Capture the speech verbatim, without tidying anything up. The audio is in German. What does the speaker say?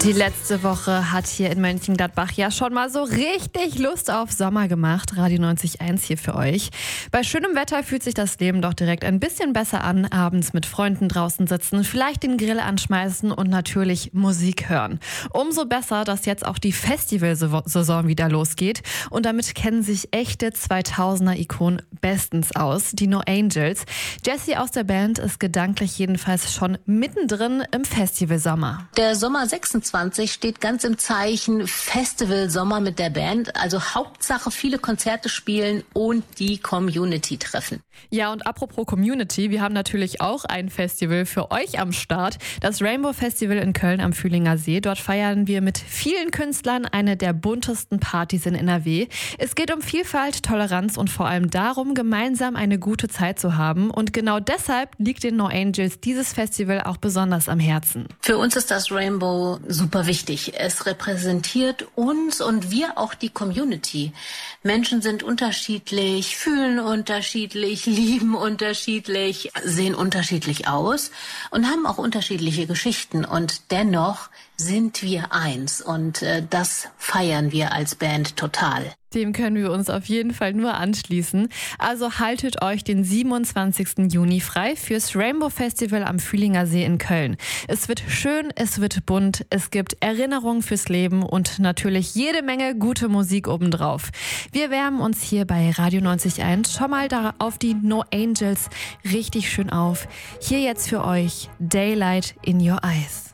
Die letzte Woche hat hier in Mönchengladbach ja schon mal so richtig Lust auf Sommer gemacht. Radio neunzig Komma eins hier für euch. Bei schönem Wetter fühlt sich das Leben doch direkt ein bisschen besser an. Abends mit Freunden draußen sitzen, vielleicht den Grill anschmeißen und natürlich Musik hören. Umso besser, dass jetzt auch die Festivalsaison wieder losgeht. Und damit kennen sich echte zweitausender-Ikonen bestens aus, die No Angels. Jessie aus der Band ist gedanklich jedenfalls schon mittendrin im Festivalsommer. Der Sommer sechsundzwanzig steht ganz im Zeichen Festival Sommer mit der Band. Also Hauptsache viele Konzerte spielen und die Community treffen. Ja, und apropos Community, wir haben natürlich auch ein Festival für euch am Start. Das Rainbow Festival in Köln am Fühlinger See. Dort feiern wir mit vielen Künstlern eine der buntesten Partys in N R W. Es geht um Vielfalt, Toleranz und vor allem darum, gemeinsam eine gute Zeit zu haben. Und genau deshalb liegt den No Angels dieses Festival auch besonders am Herzen. Für uns ist das Rainbow super wichtig. Es repräsentiert uns und wir auch die Community. Menschen sind unterschiedlich, fühlen unterschiedlich, lieben unterschiedlich, sehen unterschiedlich aus und haben auch unterschiedliche Geschichten. Und dennoch sind wir eins und äh, das feiern wir als Band total. Dem können wir uns auf jeden Fall nur anschließen. Also haltet euch den siebenundzwanzigsten Juni frei fürs Rainbow Festival am Fühlinger See in Köln. Es wird schön, es wird bunt, es gibt Erinnerungen fürs Leben und natürlich jede Menge gute Musik obendrauf. Wir wärmen uns hier bei Radio neunzig Komma eins schon mal da auf die No Angels richtig schön auf. Hier jetzt für euch Daylight in Your Eyes.